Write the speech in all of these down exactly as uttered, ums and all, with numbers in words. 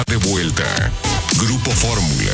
de vuelta. Grupo Fórmula.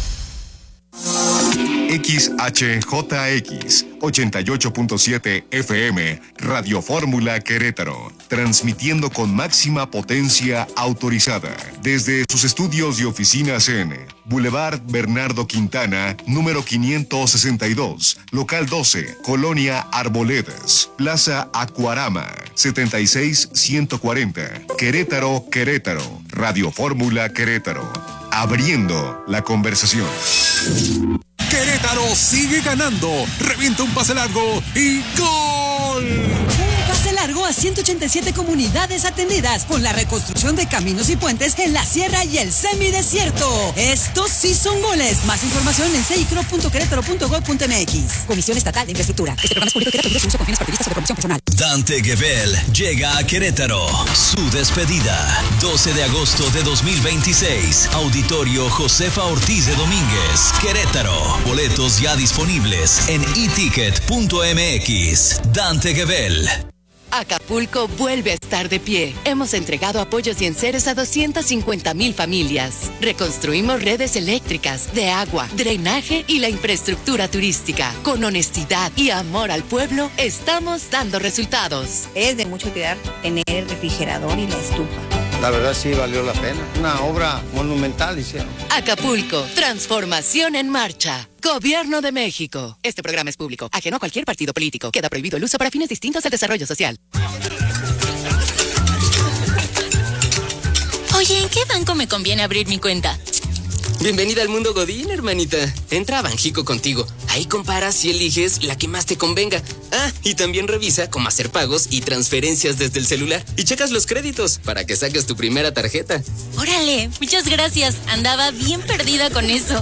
X H J X ochenta y ocho punto siete F M, Radio Fórmula Querétaro, transmitiendo con máxima potencia autorizada desde sus estudios y oficinas en Boulevard Bernardo Quintana, número quinientos sesenta y dos, local doce, Colonia Arboledas, Plaza Acuarama, setenta y seis ciento cuarenta, Querétaro, Querétaro, Radio Fórmula Querétaro, abriendo la conversación. Querétaro sigue ganando, revienta un pase largo y ¡gol! Un pase largo a ciento ochenta y siete comunidades atendidas con la reconstrucción de caminos y puentes en la sierra y el semidesierto. Estos sí son goles. Más información en ceicro punto querétaro punto gob punto m x. Comisión Estatal de Infraestructura. Este programa es público y queda prohibido su uso con fines partidistas o de promoción personal. Dante Gebel llega a Querétaro. Su despedida, doce de agosto de dos mil veintiséis. Auditorio Josefa Ortiz de Domínguez, Querétaro. Boletos ya disponibles en e ticket punto m x. Dante Gebel. Acapulco vuelve a estar de pie. Hemos entregado apoyos y enseres a doscientas cincuenta mil familias. Reconstruimos redes eléctricas, de agua, drenaje y la infraestructura turística. Con honestidad y amor al pueblo, estamos dando resultados. Es de mucha utilidad tener el refrigerador y la estufa. La verdad sí valió la pena. Una obra monumental hicieron. Acapulco, transformación en marcha. Gobierno de México. Este programa es público, ajeno a cualquier partido político. Queda prohibido el uso para fines distintos al desarrollo social. Oye, ¿en qué banco me conviene abrir mi cuenta? Bienvenida al mundo Godín, hermanita. Entra a Banjico Contigo. Ahí comparas y eliges la que más te convenga. Ah, y también revisa cómo hacer pagos y transferencias desde el celular. Y checas los créditos para que saques tu primera tarjeta. Órale, muchas gracias. Andaba bien perdida con eso.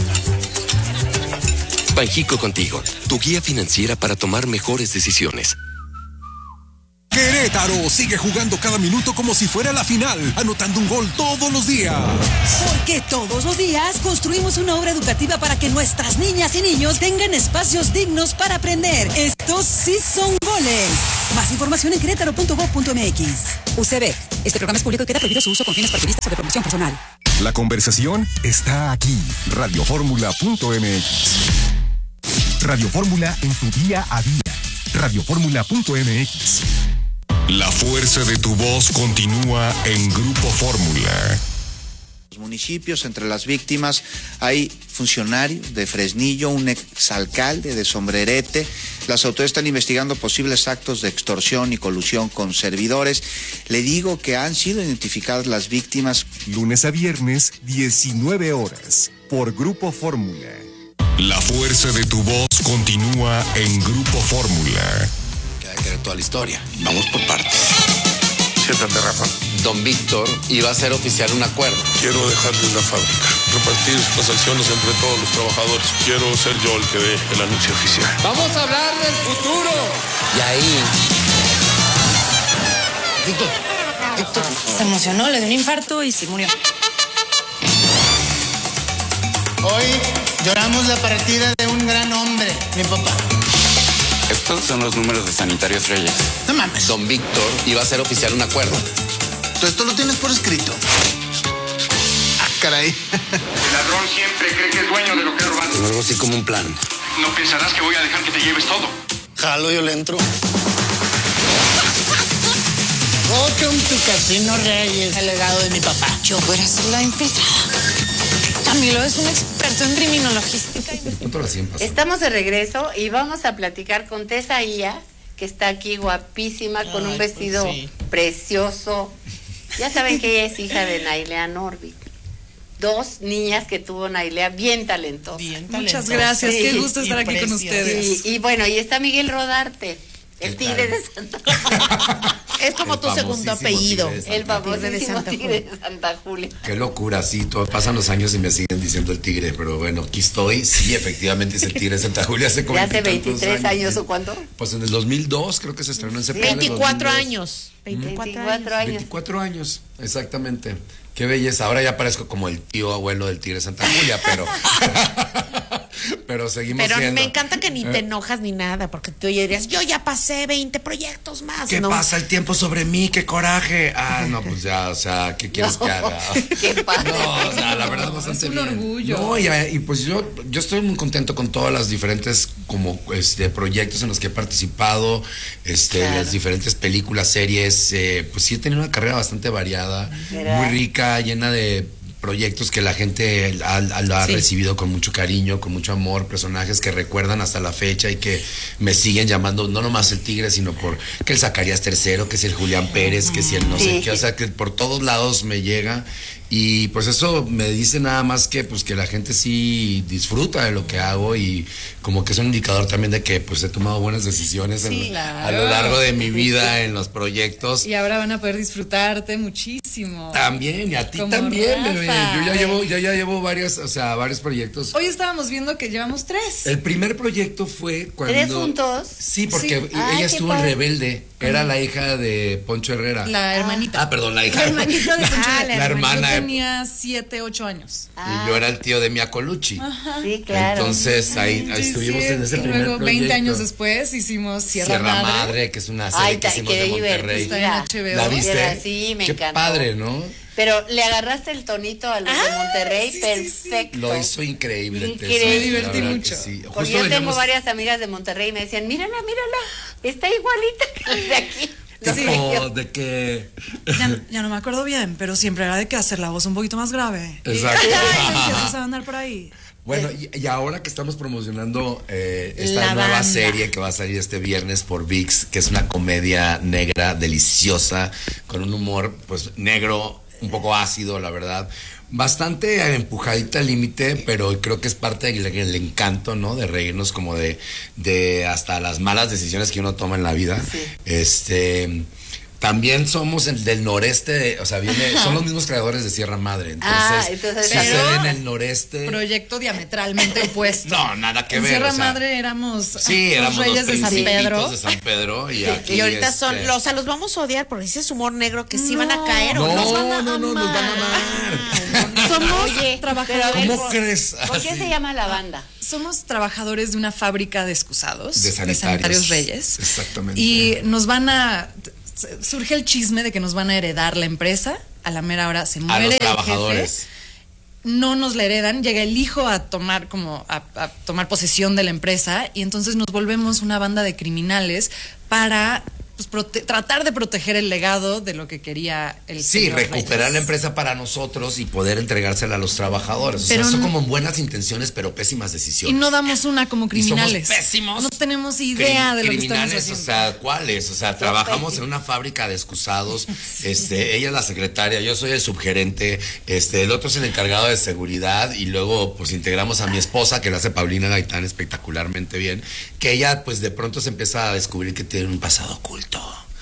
Banjico Contigo, tu guía financiera para tomar mejores decisiones. Querétaro sigue jugando cada minuto como si fuera la final, anotando un gol todos los días. Porque todos los días construimos una obra educativa para que nuestras niñas y niños tengan espacios dignos para aprender. Estos sí son goles. Más información en querétaro punto gob punto m x. U C B. Este programa es público y queda prohibido su uso con fines partidistas o de promoción personal. La conversación está aquí. Radio Fórmula punto m x. Radio Fórmula en tu día a día. Radio Fórmula punto m x. La fuerza de tu voz continúa en Grupo Fórmula. Los municipios, entre las víctimas, hay funcionarios de Fresnillo, un exalcalde de Sombrerete. Las autoridades están investigando posibles actos de extorsión y colusión con servidores. Le digo que han sido identificadas las víctimas. Lunes a viernes, diecinueve horas, por Grupo Fórmula. La fuerza de tu voz continúa en Grupo Fórmula. Hay que creer toda la historia. Vamos por partes. Siéntate, Rafa. Don Víctor iba a hacer oficial un acuerdo. Quiero dejarles la fábrica, repartir las acciones entre todos los trabajadores. Quiero ser yo el que dé el anuncio oficial. Vamos a hablar del futuro. Y ahí... Víctor, Víctor se emocionó, le dio un infarto y se murió. Hoy lloramos la partida de un gran hombre, mi papá. Estos son los números de Sanitarios Reyes. No mames. Don Víctor iba a hacer oficial un acuerdo. ¿Tú esto lo tienes por escrito? Ah, caray. El ladrón siempre cree que es dueño de lo que ha robado. Algo así como un plan. No pensarás que voy a dejar que te lleves todo. Jalo, yo le entro. Welcome to Casino Reyes. El legado de mi papá. Yo voy a ser la infiltrada. Camilo es un experto en criminologística. Estamos de regreso y vamos a platicar con Tessa Ia, que está aquí guapísima, con Ay, un vestido pues sí. precioso. Ya saben que ella es hija de Nailea Norbit. Dos niñas que tuvo Nailea bien talentosas. Bien talentosas. Muchas gracias, sí. Qué gusto estar aquí con ustedes. Y, y bueno, y está Miguel Rodarte, el tigre de Santa Julia. Es como el tu segundo apellido. El famosísimo tigre de Santa Julia. Qué locura, sí, todo, pasan los años y me siguen diciendo el tigre, pero bueno, aquí estoy, sí, efectivamente es el tigre de Santa Julia. Hace, como hace veintitrés años, años, ¿o cuándo? Pues en el dos mil dos, creo que se estrenó en septiembre. veinticuatro años. veinticuatro años. veinticuatro años, exactamente. Qué belleza, ahora ya parezco como el tío abuelo del tigre de Santa Julia, pero... pero seguimos Pero siendo. me encanta que ni te Eh. enojas ni nada, porque tú ya dirías, yo ya pasé veinte proyectos más. ¿Qué ¿no? pasa el tiempo sobre mí? ¡Qué coraje! Ah, no, pues ya, o sea, ¿qué quieres No, que haga? qué padre. No, o sea, la verdad, bastante Es un bien. orgullo. No, y, y pues yo, yo estoy muy contento con todas las diferentes como este proyectos en los que he participado, este, Claro. las diferentes películas, series, eh, pues sí he tenido una carrera bastante variada, ¿verdad? muy rica, llena de proyectos que la gente ha, ha- lo ha Sí. recibido con mucho cariño, con mucho amor, personajes que recuerdan hasta la fecha y que me siguen llamando, no nomás el Tigre, sino por que el Zacarías tercero, que si el Julián Pérez, que si el no sé Sí. qué, o sea, que por todos lados me llega y pues eso me dice nada más que pues que la gente sí disfruta de lo que hago y como que es un indicador también de que pues he tomado buenas decisiones en- Sí, a lo claro. largo de mi vida en los proyectos. Y ahora van a poder disfrutarte muchísimo. También, y a ti Como también, Rafa. bebé. Yo ya llevo, yo ya llevo varios, o sea, varios proyectos. Hoy estábamos viendo que llevamos tres. El primer proyecto fue cuando. ¿Tres juntos? Sí, porque Sí. ella Ay, qué estuvo en padre. Rebelde. Era la hija de Poncho Herrera. La hermanita. Ah, perdón, la hija. La hermanita de Poncho Ah, Herrera. la hermana. Yo tenía siete, ocho años. Y yo era el tío de Mia Colucci. Sí, claro. Entonces ahí, ahí Sí, estuvimos sí, en ese y primer luego, proyecto. veinte años después, hicimos Sierra, Sierra Madre. Madre, que es una serie Ay, que ta- hicimos qué de Monterrey. divertida. Está en H B O. ¿La viste? Era- sí, me Qué encantó. padre, ¿no? Pero le agarraste el tonito a los de Monterrey, sí, sí, sí. perfecto. Lo hizo increíble. Increíble. Tessa, Me divertí la verdad mucho. que sí. Porque Justo yo tengo veníamos varias amigas de Monterrey y me decían, mírala, mírala, está igualita que las de aquí. Lo tipo que yo- de que. Ya, ya no me acuerdo bien, pero siempre era de que hacer la voz un poquito más grave. Exacto. Ay, empiezas a andar por ahí. Bueno, y, y ahora que estamos promocionando eh, esta La nueva banda. serie que va a salir este viernes por ViX, que es una comedia negra deliciosa, con un humor pues negro, un poco ácido, la verdad. Bastante empujadita al límite, pero creo que es parte del, del encanto, ¿no? De reírnos como de, de hasta las malas decisiones que uno toma en la vida. Sí. Este... También somos el del noreste, de- o sea, viene, son los mismos creadores de Sierra Madre. Entonces, Ah, entonces, sucede pero- en el noreste. Proyecto diametralmente opuesto. No, nada que en ver. Sierra o sea, Madre éramos sí, los éramos reyes los de San principitos Pedro. de San Pedro y aquí Y ahorita este, son, los, o sea, los vamos a odiar por ese humor negro que sí van a No. caer. ¿o No, nos no, van a no, no, nos van a amar. Somos Oye, trabajadores. pero a ver, ¿Cómo ¿por- crees? ¿Por qué Así. se llama la banda? Somos trabajadores de una fábrica de excusados. De sanitarios. Reyes. Exactamente. Y nos van a. Surge el chisme de que nos van a heredar la empresa. A la mera hora se A muere los el trabajadores. jefe. No nos la heredan, llega el hijo a tomar como a, a tomar posesión de la empresa y entonces nos volvemos una banda de criminales para pues, prote- tratar de proteger el legado de lo que quería el Sí, señor recuperar Reyes. la empresa para nosotros y poder entregársela a los trabajadores. O Pero sea, son no- como buenas intenciones, pero pésimas Y decisiones. no damos una como Y criminales. somos pésimos. No tenemos idea Cri- de lo que estamos criminales, haciendo. o sea, ¿cuáles? O sea, trabajamos en una fábrica de excusados. Este, ella es la secretaria, yo soy el subgerente, este, el otro es el encargado de seguridad y luego pues integramos a mi esposa que la hace Paulina Gaitán espectacularmente bien, que ella pues de pronto se empieza a descubrir que tiene un pasado oculto.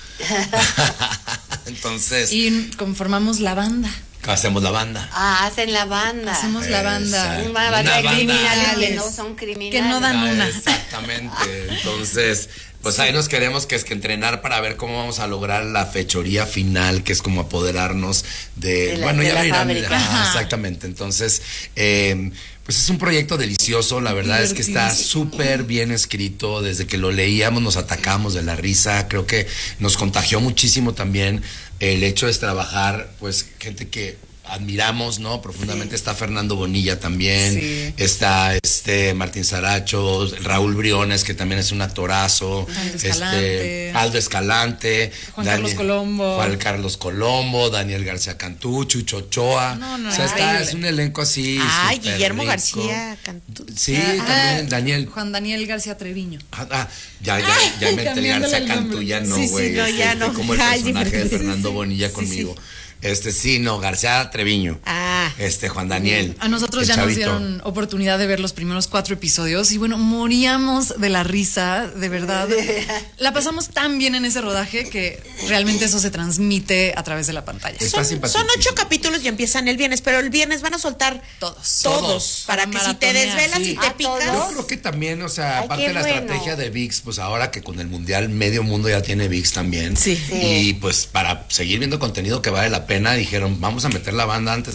Entonces, Y conformamos la banda. hacemos la banda. Ah, hacen la banda. Hacemos la banda. Exacto. Una banda de Una banda. criminales que no son criminales. Que no dan Ah, una. Exactamente. Entonces, pues ahí nos queremos que es que entrenar para ver cómo vamos a lograr la fechoría final, que es como apoderarnos de, De la- bueno, de ya la lo irán. fábrica. Ajá, Ajá. exactamente. Entonces, eh, pues es un proyecto delicioso, la verdad es que está Divertidísimo. súper bien escrito, desde que lo leíamos nos atacamos de la risa, creo que nos contagió muchísimo también el hecho de trabajar, pues gente que admiramos, ¿no? Profundamente. Está Fernando Bonilla también, Sí. está este Martín Saracho, Raúl Briones, que también es un actorazo, Aldo Escalante. este Aldo Escalante, Juan Carlos Colombo. Juan Carlos Colombo, Daniel García Cantú, Chucho Ochoa. No, no, o sea, está, increíble. es un elenco así. Ay, súper Guillermo rico. García Cantú. Sí, Ah, también, Daniel. Juan Daniel García Treviño. Ah, ah, ya, ya, ya Ay, me enteré, cambiándole García el Cantú, nombre. ya no, Sí, sí, güey. no, este, ya fue no. como el Ay, personaje de diferente. Fernando Sí, sí. Bonilla Sí, conmigo. Este, sí, no, García Treviño. Ah. Este, Juan Daniel. A nosotros el ya nos chavito. dieron oportunidad de ver los primeros cuatro episodios y bueno, moríamos de la risa, de verdad. La pasamos tan bien en ese rodaje que realmente eso se transmite a través de la pantalla. Está Son, simpaticísimo. son ocho capítulos y empiezan el viernes, pero el viernes van a soltar Todos. todos, para, Para que si te maratonear, desvelas sí. y te Ah, picas. Yo creo que también, o sea, Ay, aparte qué de la bueno. estrategia de ViX, pues ahora que con el Mundial medio mundo ya tiene ViX también. Sí. Y pues para seguir viendo contenido que vale la pena, dijeron, vamos a meter la banda antes de la Casa de los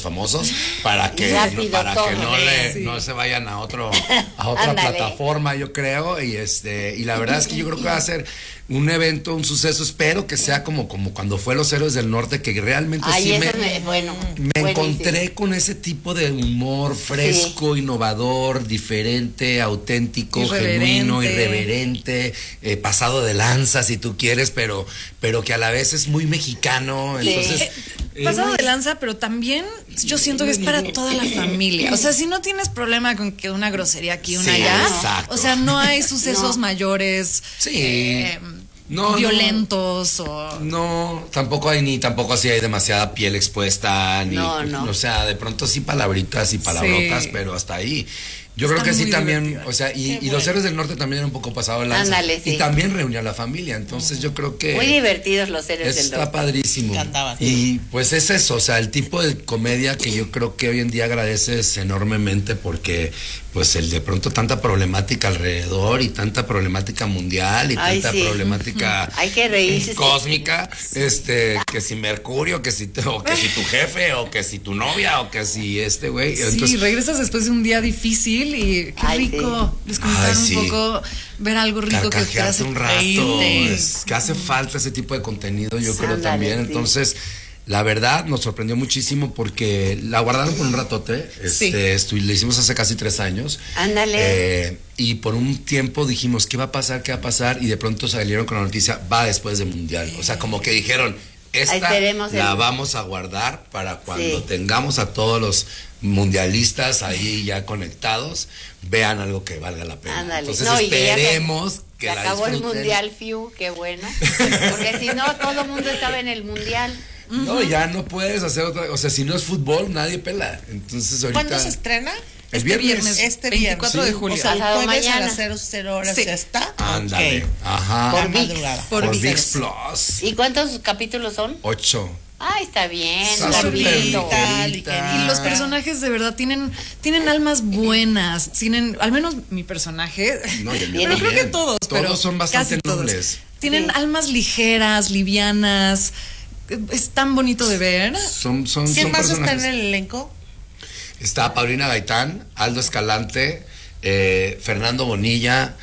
famosos para que, Rápido, no, para todo, que no, ¿eh? le, Sí. no se vayan a otro a otra Ándale. plataforma, yo creo, y este y la verdad es que yo creo que va a ser un evento, un suceso, espero que sea como, como cuando fue Los Héroes del Norte, que realmente Ay, sí eso me, me- bueno, me buenísimo. encontré con ese tipo de humor fresco, innovador, diferente, auténtico, Irreverente. genuino, irreverente, eh, pasado de lanza si tú quieres, pero, pero que a la vez es muy mexicano, Sí. entonces... Eh, eh, Pasado de lanza, pero también yo siento que es para toda la familia. O sea, si no tienes problema con que una grosería aquí, una Sí, allá, exacto. o sea, no hay sucesos No. mayores Sí. eh, No, violentos o... No, tampoco hay ni tampoco así hay demasiada piel expuesta, ni, No, no. o sea, de pronto sí palabritas y palabrotas, Sí. pero hasta ahí. Yo Está creo que sí muy también, divertida. o sea, y, Qué y bueno. Los Héroes del Norte también era un poco pasado de lanza. Ándale, sí. Y también reunió a la familia, entonces yo creo que... Muy divertidos los héroes del Está norte. padrísimo. Y pues es eso, o sea, el tipo de comedia que yo creo que hoy en día agradeces enormemente porque pues el de pronto tanta problemática alrededor y tanta problemática mundial y Ay, tanta sí. problemática Hay que reírse. cósmica, este, que si Mercurio, que si o que si tu jefe, o que si tu novia, o que si este güey. Sí, Entonces, regresas después de un día difícil y qué Ay, rico desconectar Ay, un sí. poco, ver algo rico que te carcajearte hace un rato, reírte. es que hace falta ese tipo de contenido, yo creo Ándale, también. sí. Entonces, la verdad nos sorprendió muchísimo porque la guardaron por un ratote, Sí. este, estu- le hicimos hace casi tres años. Ándale. Eh, y por un tiempo dijimos, ¿qué va a pasar? ¿Qué va a pasar? Y de pronto salieron con la noticia, va después del Mundial. O sea, como que dijeron, esta Esperemos la el- vamos a guardar para cuando Sí. tengamos a todos los mundialistas ahí ya conectados, vean algo que valga la pena. Ándale. Entonces No, y que ya se- esperemos que Se la acabó el disfruten. mundial, Fiu, qué bueno. Porque si no, todo el mundo estaba en el mundial. No, ya no puedes hacer otra, o sea, si no es fútbol, nadie pela. Entonces ahorita... ¿Cuándo se estrena? El Este viernes. Este veinticuatro viernes. de julio. O sea, el Pasado jueves a mañana. las cero cero horas Sí. ya está. Ándale, Ok. ajá. Por La ViX. madrugada. Por Por ViX. ViX Plus. ¿Y cuántos capítulos son? Ocho. Ah, está bien, Está rapidito. súper ligerita. ligerita. Y los personajes de verdad tienen, tienen almas buenas, tienen, al menos mi personaje, No, y el mío pero creo que también. todos, Todos pero son bastante casi todos. nobles. Tienen Sí. almas ligeras, livianas, es tan bonito de ver. Son, son, ¿Quién son más está personajes. en el elenco? Está Paulina Gaitán, Aldo Escalante, eh, Fernando Bonilla,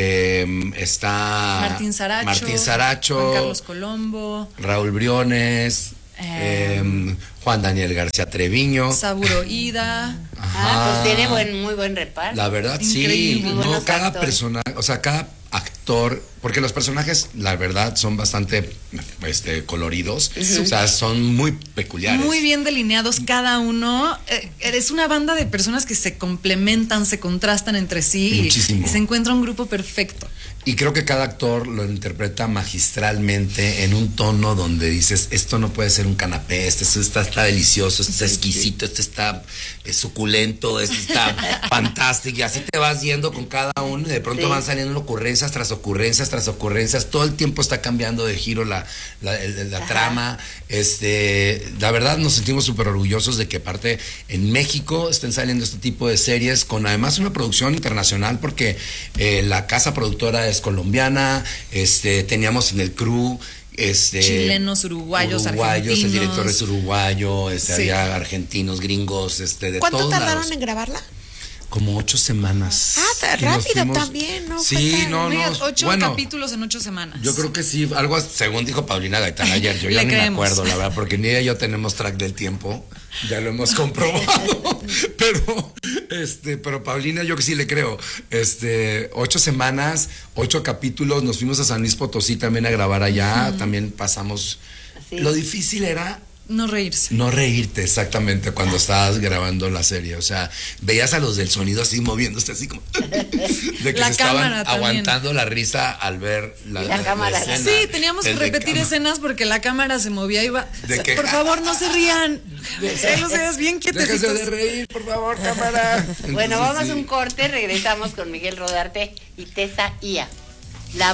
eh, está Martín Saracho, Martín Saracho, Juan Carlos Colombo, Raúl Briones, Eh, eh, Juan Daniel García Treviño. Saburo Ida. Ah, pues tiene buen, muy buen reparto. La verdad, Increíble. sí. Muy No, buenos cada actores. persona, o sea, cada actor, porque los personajes, la verdad, son bastante este, coloridos. O sea, son muy peculiares. Muy bien delineados cada uno. Eh, eres una banda de personas que se complementan, se contrastan entre sí y- Muchísimo. y se encuentra un grupo perfecto. Y creo que cada actor lo interpreta magistralmente en un tono donde dices, esto no puede ser un canapé, esto, esto está, está delicioso, esto está exquisito, esto está eh, suculento, esto está fantástico. Y así te vas yendo con cada uno y de pronto Sí. van saliendo ocurrencias tras ocurrencias tras ocurrencias. Todo el tiempo está cambiando de giro la, la, el- la trama. Este, la verdad nos sentimos súper orgullosos de que aparte en México estén saliendo este tipo de series con además una producción internacional porque eh, la casa productora es colombiana, este, teníamos en el crew este, Chilenos, uruguayos, uruguayos, el argentinos. director es uruguayo, este, Sí. había argentinos, gringos, este, de ¿Cuánto todos tardaron lados. en grabarla? Como ocho semanas. Ah, ta- Y nos rápido fuimos- también, ¿no? Sí, Fue tan- no, no. Mira, ocho bueno, capítulos en ocho semanas. yo creo que sí, algo as- según dijo Paulina Gaitán ayer, yo ya Le ni me creemos. acuerdo, la verdad, porque ni ella y yo tenemos track del tiempo, ya lo hemos comprobado, pero, este, pero Paulina yo que sí le creo, este, ocho semanas, ocho capítulos, nos fuimos a San Luis Potosí también a grabar allá, también pasamos, Sí. lo difícil era No reírse. no reírte exactamente cuando estabas grabando la serie, o sea, veías a los del sonido así moviéndose así como de que La se estaban cámara también. aguantando la risa al ver la, Y la cámara. escena. Sí, teníamos que El de repetir cama- escenas porque la cámara se movía y iba. De O sea, que- por favor, no se rían. Los veas bien quietecitos. Déjese de reír, por favor, cámara. Bueno, Entonces, vamos sí. a un corte, regresamos con Miguel Rodarte y Tessa Ia.